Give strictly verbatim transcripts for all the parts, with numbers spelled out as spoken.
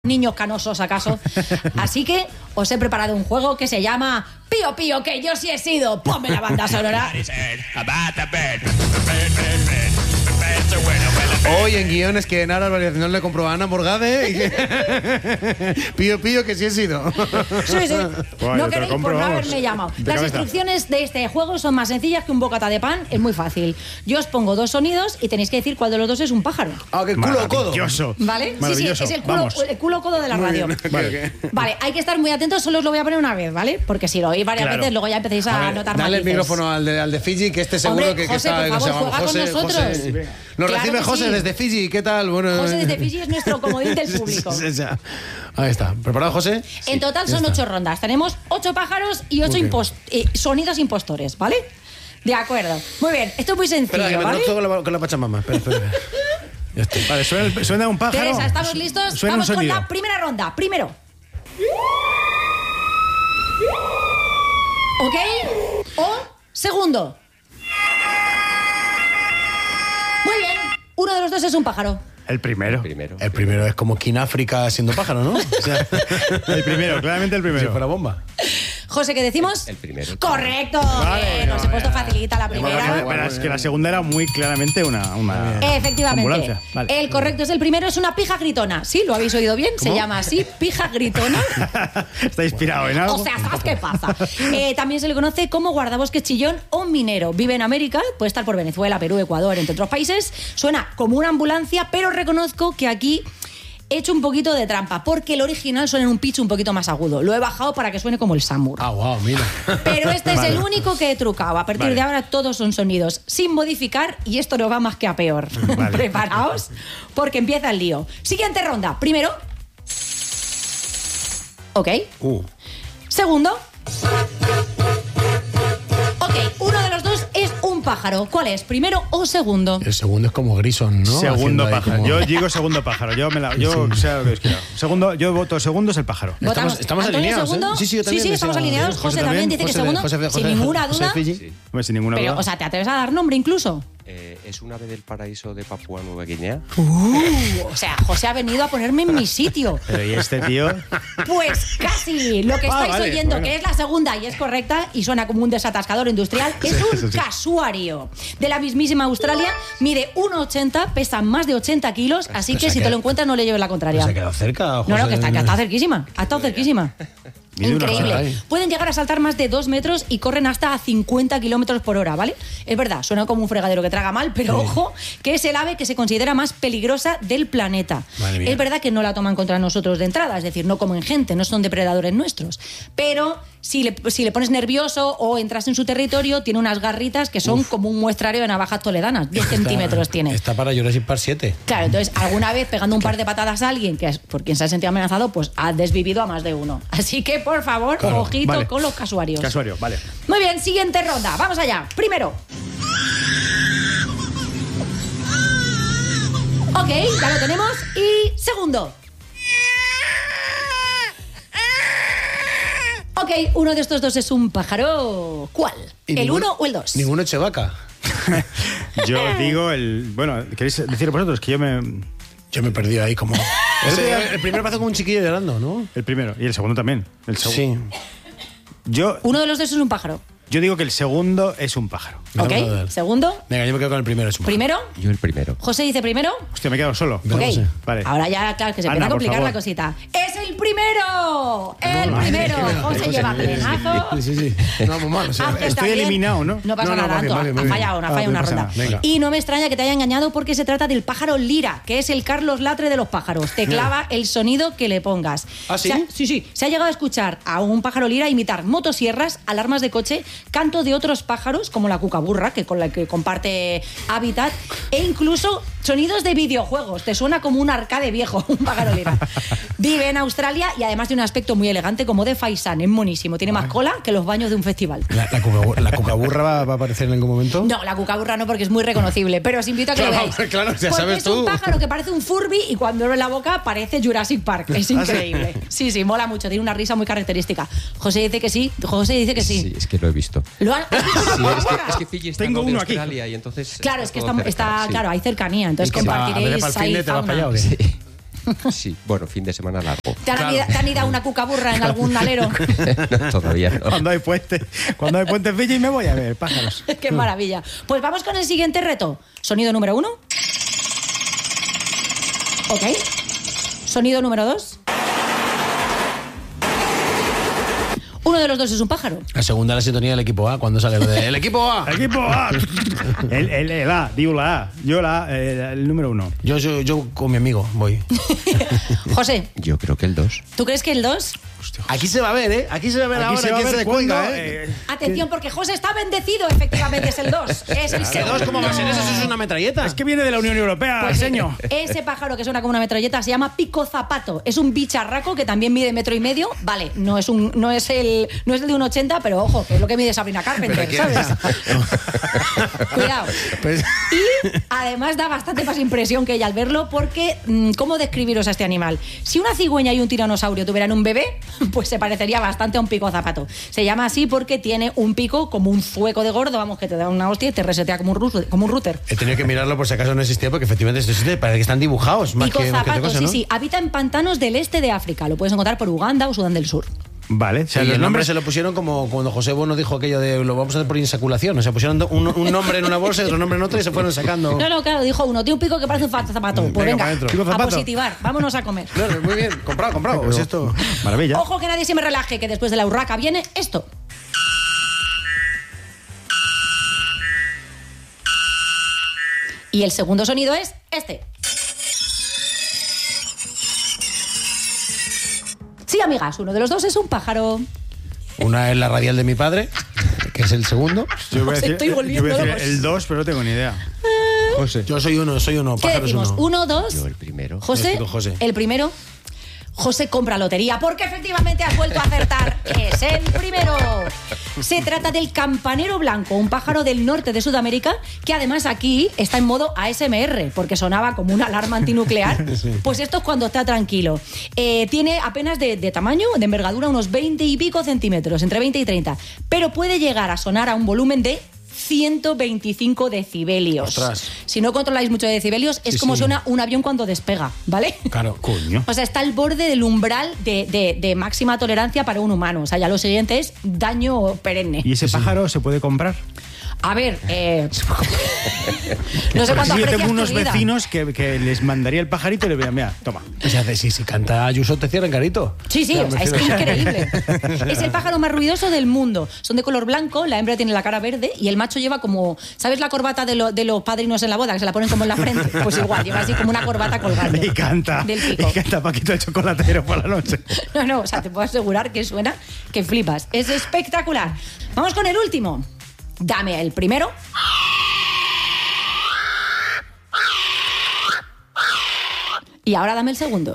niños canosos acaso. Así que os he preparado un juego que se llama Pío Pío, que yo sí he sido. Ponme la banda sonora. Hoy en guiones que en Ara Variación le compró a Ana Morgade y que... Pío Pío que sí he sido. Sí, sí. Bueno, no te queréis compro, por no vamos, haberme llamado. de Las cabeza. instrucciones de este juego son más sencillas que un bocata de pan. Es muy fácil. Yo os pongo dos sonidos y tenéis que decir cuál de los dos es un pájaro. Ah, que culo o codo. Maravilloso. ¿Vale? Sí, sí, Maravilloso. es el culo, Vamos. el culo codo de la Muy radio. bien, ok, Vale. ok. Vale, hay que estar muy atentos, solo os lo voy a poner una vez, ¿vale? Porque si lo oís varias Claro. veces, luego ya empecéis a, A ver, notar dale el matices. micrófono al de, al de Fiji, que este seguro Hombre, que, que José, está... por que se favor, llama juega con José, nosotros. José. Venga. Nos Claro recibe que José sí. desde Fiji, ¿qué tal? Bueno, José desde Fiji es nuestro comodín del público. Sí, sí, sí. Ahí está. ¿Preparado, José? En total ya son está. ocho rondas. Tenemos ocho pájaros y ocho Ok. impos- eh, sonidos impostores, ¿vale? De acuerdo. Muy bien, esto es muy sencillo, Espera, que me ¿vale? conecto con la, con la Pachamama. Espera, espera. Ya está. Vale, suena, el- suena un pájaro. Teresa, ¿estamos listos? Suena Vamos un con sonido. la primera ronda. Primero. ¿Ok? O segundo. Muy bien. Uno de los dos es un pájaro. El primero. Primero. El primero es como King África siendo pájaro, ¿no? O sea, El primero, claramente el si primero. fuera bomba. José, ¿qué decimos? El primero. Correcto. Vale, Bien, os he no, puesto ya. facilita la Pero, primera. pero es que la segunda era muy claramente una, una Efectivamente. ambulancia. Vale. El correcto es el primero, es una pija gritona. Sí, lo habéis oído bien, ¿Cómo? se llama así, pija gritona. Está inspirado en algo. O sea, ¿sabes qué pasa? Eh, también se le conoce como guardabosques chillón o minero. Vive en América, puede estar por Venezuela, Perú, Ecuador, entre otros países. Suena como una ambulancia, pero reconozco que aquí he hecho un poquito de trampa, porque el original suena en un pitch un poquito más agudo. Lo he bajado para que suene como el Samur. Ah, wow, mira. Pero este Vale. es el único que he trucado. A partir Vale. de ahora todos son sonidos sin modificar y esto no va más que a peor. Vale. Preparaos, porque empieza el lío. Siguiente ronda. Primero. Ok. Uh. Segundo. Ok, uno de los dos es un pájaro. ¿Cuál es? ¿Primero o segundo? El segundo es como Grison, ¿no? Segundo Haciendo ahí pájaro. como- Yo digo segundo pájaro. Yo me la, yo Sí. sea lo que os quiera. Segundo, yo voto segundo es el pájaro. Votamos. estamos Antonio, alineados, ¿eh? segundo. Sí, sí, yo también Sí, me estamos sigo. alineados. José José, también también, dice que José- segundo. José- José- sin ninguna José duda. Fiji. Sí. Hombre, sin ninguna Pero, duda. o sea, ¿te atreves a dar nombre incluso? Eh, ¿Es un ave del paraíso de Papúa Nueva Guinea? Uh, o sea, José ha venido a ponerme en mi sitio. Pero ¿y este tío? Pues casi. Lo que Ah, estáis vale, oyendo, bueno. que es la segunda y es correcta y suena como un desatascador industrial, es un eso sí. casuario de la mismísima Australia. Mide uno ochenta, pesa más de ochenta kilos, así Pero que se si ha te lo quedado- encuentras no le lleves la contraria. ¿Se ha quedado cerca, José? No, no, que está, que está cerquísima. Ha estado cerquísima. Mide una Increíble. hora, ¿eh? Pueden llegar a saltar más de dos metros y corren hasta a cincuenta kilómetros por hora, ¿vale? Es verdad, suena como un fregadero que traga mal, pero ojo, que es el ave que se considera más peligrosa del planeta. Madre mía. Es verdad que no la toman contra nosotros de entrada, es decir, no comen gente, no son depredadores nuestros. Pero si le, si le pones nervioso o entras en su territorio, tiene unas garritas que son como un muestrario de navajas toledanas. diez centímetros tiene. Está para Jurassic Park siete. Claro, entonces alguna vez pegando un par de patadas a alguien que es por quien se ha sentido amenazado, pues ha desvivido a más de uno. Así que, por favor, Claro, ojito vale. con los casuarios. Casuario, vale. Muy bien, siguiente ronda. Vamos allá. Primero. Ok, ya lo tenemos. Y segundo. Ok, uno de estos dos es un pájaro. ¿Cuál? ¿Y ¿El ninguno- uno o el dos? Ninguno Chevaca. Yo digo el. Bueno, ¿queréis decir vosotros que yo me. Yo me he perdido ahí como... Ese- el primero parece como un chiquillo llorando, ¿no? El primero. Y el segundo también. El segu- Sí. Yo, Uno de los dos es un pájaro. yo digo que el segundo es un pájaro. Vamos a Ok, ver. segundo. Venga, yo me quedo con el primero. Es un- Primero. Yo el primero. José dice primero. Hostia, me he quedado solo. Venga, Ok, José. Vale. ahora ya, claro, que se Ana, empieza a por complicar favor. la cosita. ¡Es el primero! ¡El Madre primero! mía, José José, lleva sí, sí, plenazo. Sí, sí. No vamos mal. O sea, Haces estoy también- eliminado, ¿no? No pasa No, no, nada, va bien, Anto. va bien, va Ha bien. fallado, una, Ah, falla no una pasa ronda. nada. Venga. Y no me extraña que te haya engañado porque se trata del pájaro lira, que es el Carlos Latre de los pájaros. Te clava el sonido que le pongas. ¿Ah, sí? Se ha- sí, sí. Se ha llegado a escuchar a un pájaro lira imitar motosierras, alarmas de coche, canto de otros pájaros, como la cucaburra, que con la que comparte hábitat, e incluso sonidos de videojuegos. Te suena como un arcade viejo, un pájaro lira. Vive en Australia y además tiene un aspecto muy elegante, como de faisán. Es monísimo. Tiene más cola que los baños de un festival. ¿La, la, cucaburra, la cucaburra va, va a aparecer en algún momento? No, la cucaburra no, porque es muy reconocible, pero os invito a que Claro, lo veáis. claro, ya porque sabes es un tú. pájaro que parece un Furby y cuando abre la boca parece Jurassic Park. Es increíble. Sí, sí, mola mucho, tiene una risa muy característica. José dice que sí, José dice que sí. Sí, es que lo he visto. ¿Lo han- ¿Has visto una Sí, es, que, cucaburra? es que Fiji está Tengo al lado de uno aquí. Australia y entonces... Claro, es que todo está, cerca, está sí. claro, hay cercanía, entonces ¿Y que va- a ver, compartiréis para el ahí fin de te va fauna. para allá o qué? Sí. Sí, bueno, fin de semana largo. ¿Te han, Claro. ida- te han ido a una cucaburra en algún alero? No, todavía no. Cuando hay puente, cuando hay puente Fiji me voy a ver pájaros. ¡Qué maravilla! Pues vamos con el siguiente reto. Sonido número uno. Ok. Sonido número dos. Uno de los dos es un pájaro. La segunda la sintonía del equipo A, cuando sale lo de el equipo A. Equipo A. El, el, el A, digo la A. Yo la A, el, el número uno. Yo, yo, yo con mi amigo voy. José, Yo creo que el dos. ¿tú crees que el dos? Aquí se va a ver, ¿eh? Aquí se va a ver Aquí ahora se va a quién ver se cuelga, cuándo, ¿eh? eh, Atención, porque José está bendecido, efectivamente es el dos. Es el ¿Qué dos? segundo. ¿Cómo va a ser eso? Eso es una metralleta. Es que viene de la Unión Europea, Pues sí, señor. ese pájaro que suena como una metralleta se llama pico zapato. Es un bicharraco que también mide metro y medio. Vale, no es un, no es el, no es el de un ochenta, pero ojo, que es lo que mide Sabrina Carpenter, Pero ¿sabes? Cuidado. Pues- Y además da bastante más impresión que ella al verlo, porque mm, ¿cómo describiros a este animal? Si una cigüeña y un tiranosaurio tuvieran un bebé, pues se parecería bastante a un pico zapato. Se llama así porque tiene un pico como un zueco de gordo, vamos, que te da una hostia y te resetea como un, ru- como un router. He tenido que mirarlo por si acaso no existía, porque efectivamente esto existe. Parece que están dibujados más Pico que, más que otra zapato, cosa, sí, ¿no? sí. Habita en pantanos del este de África. Lo puedes encontrar por Uganda o Sudán del Sur. Vale, o O sea, sea, y los el nombre nombres se lo pusieron como cuando José Bono dijo aquello de lo vamos a hacer por insaculación. O sea, pusieron do- un, un nombre en una bolsa y otro nombre en otra y se fueron sacando. No, no, claro, dijo uno, tiene un pico que parece un fa- zapato. Pues Venga, venga, para adentro. Pico a zapato. positivar, vámonos a comer. Claro, muy bien, comprado, comprado. Es esto. Maravilla. Ojo que nadie se me relaje, que después de la urraca viene esto. Y el segundo sonido es este. Sí, amigas, uno de los dos es un pájaro. Una es la radial de mi padre, que es el segundo. Yo voy a Os decir, estoy yo voy a volviendo decir locos. el dos, pero no tengo ni idea. José. Yo soy uno, soy uno, ¿Qué pájaros decimos? uno. Uno, dos. Yo el primero. José, Yo José. el primero. José compra lotería, porque efectivamente has vuelto a acertar. Es el primero. Se trata del campanero blanco, un pájaro del norte de Sudamérica, que además aquí está en modo A S M R, porque sonaba como una alarma antinuclear. Pues esto es cuando está tranquilo. Eh, tiene apenas de, de tamaño, de envergadura, unos veinte y pico centímetros, entre veinte y treinta. Pero puede llegar a sonar a un volumen de ciento veinticinco decibelios. Ostras. Si no controláis mucho de decibelios, es Sí, como sí. suena un avión cuando despega, ¿vale? Claro. Coño. O sea, está al borde del umbral de, de- de máxima tolerancia para un humano. O sea, ya lo siguiente es daño perenne. ¿Y ese pájaro se puede comprar? A ver, eh, no sé Porque cuánto si yo aprecias tengo tu unos vida. vecinos que, que les mandaría el pajarito y le diría, mira, toma. O sea, hace- si, si canta Ayuso te cierran carito. Sí, sí, o sea, es que increíble. Es el pájaro más ruidoso del mundo. Son de color blanco, la hembra tiene la cara verde y el macho lleva como, ¿sabes la corbata de, lo- de los padrinos en la boda? Que se la ponen como en la frente. Pues igual, lleva así como una corbata colgando. Y canta. Del pico. Y canta Paquito el chocolatero por la noche. No, no, o sea, te puedo asegurar que suena que flipas. Es espectacular. Vamos con el último. Dame el primero. Y ahora dame el segundo.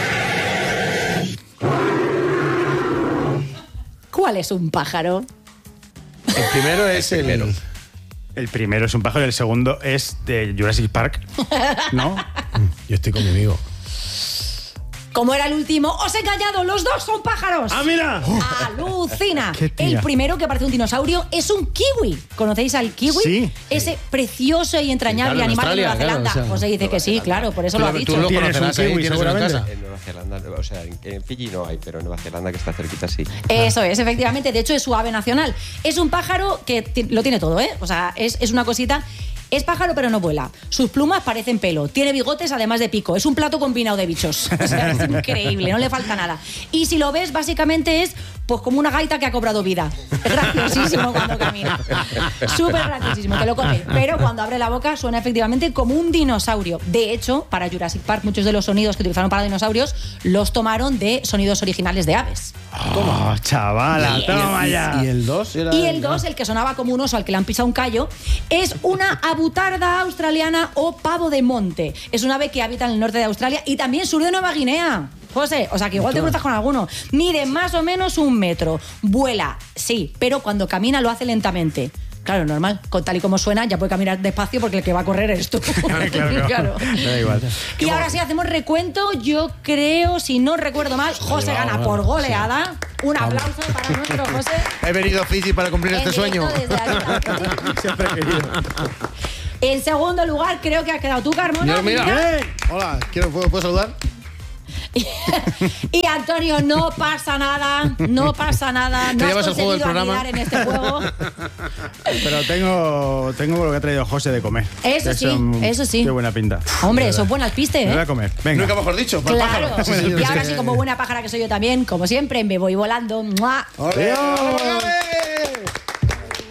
¿Cuál es un pájaro? El primero es el. primero. El primero es un pájaro y el segundo es de Jurassic Park. ¿No? Yo estoy con mi amigo. Como era el último, os he callado, los dos son pájaros. ¡Ah, mira! ¡Alucina! Qué tía. El primero, que parece un dinosaurio, es un kiwi. ¿Conocéis al kiwi? Sí. Ese precioso y entrañable Claro, en animal de Nueva Australia, Zelanda. claro, o sea, José dice que sí, claro, por eso Tú lo ha lo- dicho. tú lo Tienes conocerás un ahí, kiwi, tienes uno en seguramente. casa. En Nueva Zelanda, o sea, en, en Fiji no hay, pero en Nueva Zelanda, que está cerquita, sí. Eso es, efectivamente. De hecho, es su ave nacional. Es un pájaro que ti- lo tiene todo, ¿eh? O sea, es, es una cosita. Es pájaro, pero no vuela. Sus plumas parecen pelo. Tiene bigotes, además de pico. Es un plato combinado de bichos. O sea, es increíble, no le falta nada. Y si lo ves, básicamente es pues como una gaita que ha cobrado vida. Es graciosísimo cuando camina. Súper graciosísimo, te lo comes. Pero cuando abre la boca suena efectivamente como un dinosaurio. De hecho, para Jurassic Park, muchos de los sonidos que utilizaron para dinosaurios los tomaron de sonidos originales de aves. ¡Oh, chavala! Y- ¡Toma y- ya! Y el dos era. Y el dos, el que sonaba como un oso al que le han pisado un callo, es una abutarda australiana o pavo de monte. Es un ave que habita en el norte de Australia y también sur de Nueva Guinea. José, o sea que igual te cruzas con alguno. Mide más o menos un metro. Vuela, sí, pero cuando camina lo hace lentamente. Claro, normal. Con tal y como suena, ya puede caminar despacio porque el que va a correr eres tú. Claro, claro. Da igual. Y ahora sí hacemos recuento. Yo creo, si no recuerdo mal, José llevado, gana ¿no? por goleada. Un aplauso para nuestro José. He venido a Fiji para cumplir este En sueño. directo desde arriba. Siempre he querido. En segundo lugar, creo que has quedado tú, Carmona. Yo, mira. ¡Eh! Hola, quiero, ¿puedo, puedo saludar? Y, y Antonio, no pasa nada, no pasa nada. No ¿Te has llevas el juego del conseguido programa? anidar en este juego. Pero tengo, tengo lo que ha traído José de comer. Eso Que sí, son- eso sí. Qué buena pinta. Hombre, De eso es verdad. buenas pistes, Me voy ¿eh? a comer. Venga. Nunca mejor dicho, para el Claro. pájaro. Sí, sí, Y ahora sí. sí, como buena pájara que soy yo también, como siempre, me voy volando. ¡Mua! ¡Ole, Adiós. ole, ole!